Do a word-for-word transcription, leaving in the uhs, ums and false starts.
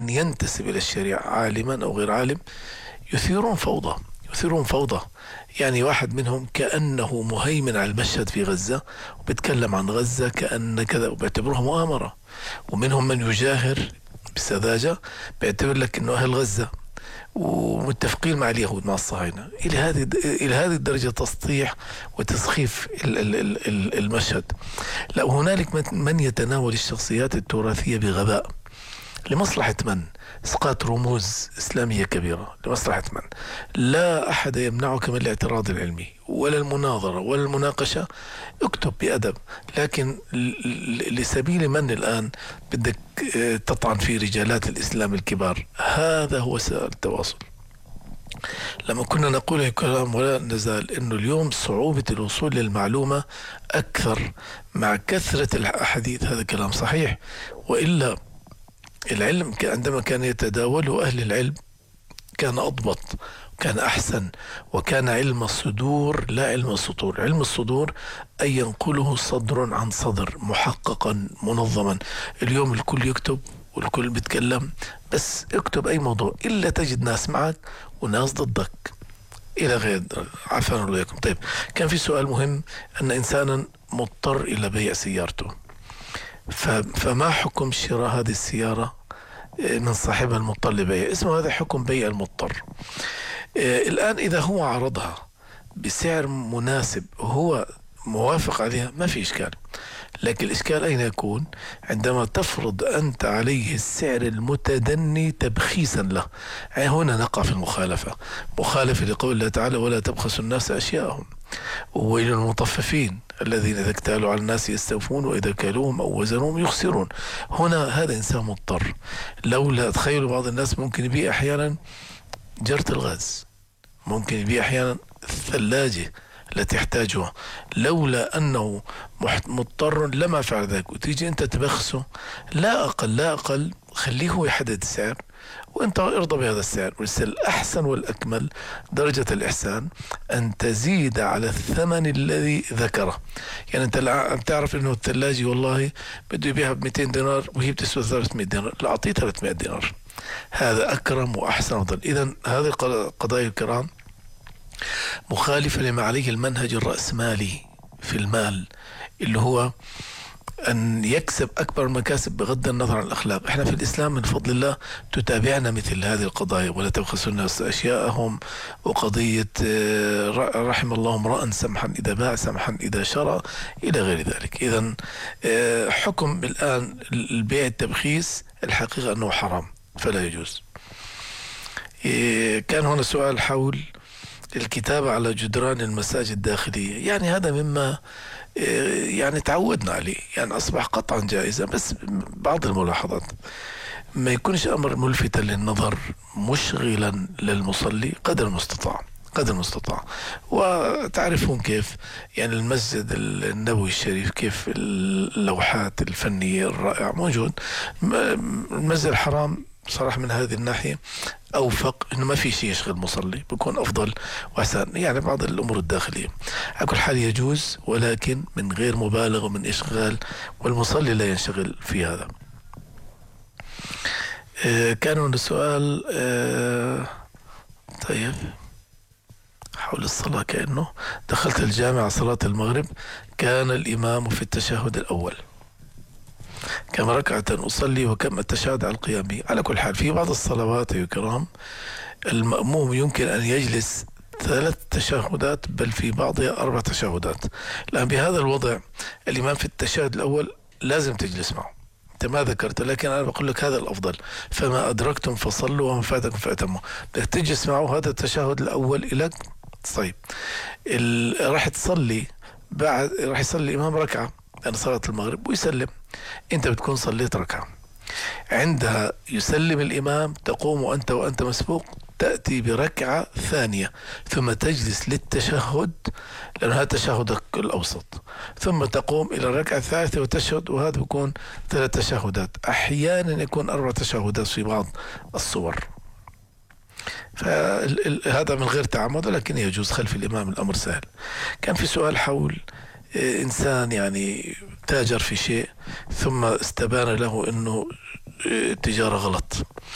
من ينتسب إلى الشريعة عالما أو غير عالم يثيرون فوضى يثيرون فوضى يعني واحد منهم كأنه مهيمن على المشهد في غزة وبيتكلم عن غزة كأن كذا وبيعتبرها مؤامرة، ومنهم من يجاهر بسذاجة بيعتبر لك أنه أهل غزة ومتفقين مع اليهود مع الصهاينة. إلى هذه إلى هذه الدرجة تسطيح وتسخيف المشهد. لا، هنالك من يتناول الشخصيات التراثية بغباء لمصلحة من؟ إسقاط رموز إسلامية كبيرة لمصلحة من؟ لا أحد يمنعك من الاعتراض العلمي ولا المناظرة ولا المناقشة، اكتب بأدب، لكن لسبيل من الآن بدك تطعن في رجالات الإسلام الكبار؟ هذا هو سائل التواصل. لما كنا نقول الكلام ولا نزال أنه اليوم صعوبة الوصول للمعلومة أكثر مع كثرة الأحاديث، هذا كلام صحيح، وإلا العلم عندما كان يتداوله أهل العلم كان أضبط، كان أحسن، وكان علم الصدور لا علم السطور. علم الصدور أي ينقله صدر عن صدر محققا منظما. اليوم الكل يكتب والكل بيتكلم، بس اكتب أي موضوع إلا تجد ناس معك وناس ضدك إلى غير. عفوا الله يكم. طيب، كان في سؤال مهم، أن إنسانا مضطر إلى بيع سيارته، فما حكم شراء هذه السيارة من صاحبها المضطر لبيع؟ اسمه هذا حكم بيع المضطر. الآن إذا هو عرضها بسعر مناسب وهو موافق عليها ما في إشكال، لكن الإشكال أين يكون؟ عندما تفرض أنت عليه السعر المتدني تبخيسا له. هنا نقع في المخالفة، مخالفة لقول الله تعالى ولا تبخسوا الناس أشياءهم وويل المطففين الذين إذا اكتالوا على الناس يستوفون وإذا كالوهم أو وزنوهم يخسرون. هنا هذا إنسان مضطر. لولا تخيلوا بعض الناس ممكن يبيع أحيانا جرة الغاز، ممكن يبيع أحيانا الثلاجة التي يحتاجها، لولا أنه مضطر لما فعل ذلك، وتيجي أنت تبخسه. لا أقل لا أقل خليه هو يحدد السعر وأنت ارضى بهذا السعر. بس الأحسن والأكمل درجة الإحسان أن تزيد على الثمن الذي ذكره. يعني أنت تعرف أنه الثلاجة والله بده يبيعها ب مئتين دينار وهي بتسوى ثلاثمئة دينار، لا أعطيه ثلاثمئة دينار، هذا أكرم وأحسن وأفضل. إذن هذه قضايا الكرام مخالفة لما عليه المنهج الرأسمالي في المال، اللي هو أن يكسب أكبر المكاسب بغض النظر عن الأخلاق. إحنا في الإسلام من فضل الله تتابعنا مثل هذه القضايا، ولا تبخسوا الناس أشياءهم، وقضية رحم الله امرأ سمحا إذا باع سمحا إذا شرى إلى غير ذلك. إذن حكم الآن البيع التبخيس الحقيقة أنه حرام فلا يجوز. كان هنا سؤال حول الكتابة على جدران المساجد الداخلية، يعني هذا مما يعني تعودنا عليه، يعني أصبح قطعا جائزا، بس بعض الملاحظات ما يكونش أمر ملفتا للنظر مشغلا للمصلي قدر المستطاع قدر المستطاع. وتعرفون كيف يعني المسجد النبوي الشريف كيف اللوحات الفنية الرائعة موجود. المسجد الحرام صراحة من هذه الناحية أوفق، إنه ما في شيء يشغل مصلي، بيكون أفضل وأحسن. يعني بعض الأمور الداخلية على كل حال يجوز، ولكن من غير مبالغة ومن إشغال، والمصلي لا ينشغل في هذا. آه كان هنا سؤال آه طيب حول الصلاة، كأنه دخلت الجامعة صلاة المغرب كان الإمام في التشهد الأول كم ركعة أصلي وكم التشهد على القيام به. على كل حال في بعض الصلوات يا كرام المأموم يمكن أن يجلس ثلاث تشهدات، بل في بعضها أربع تشهدات. الآن بهذا الوضع الإمام في التشهد الأول لازم تجلس معه، أنت ما ذكرت، لكن أنا بقول لك هذا الأفضل. فما أدركتم فصلوا وما فاتكم فأتموا، بدك تجلس معه هذا التشهد الأول إلك. طيب راح تصلي بعد، راح يصلي الإمام ركعة لأن صلاة المغرب ويسلم، أنت بتكون صليت ركعة، عندها يسلم الإمام تقوم وأنت وأنت مسبوق، تأتي بركعة ثانية ثم تجلس للتشهد لأن هذا تشهدك الأوسط، ثم تقوم إلى الركعة الثالثة وتشهد، وهذا بيكون ثلاث تشهدات، أحيانا يكون أربع تشهدات في بعض الصور. فهذا من غير تعمد، ولكن يجوز خلف الإمام، الأمر سهل. كان في سؤال حول إنسان يعني تاجر في شيء ثم استبان له أنه تجارة غلط،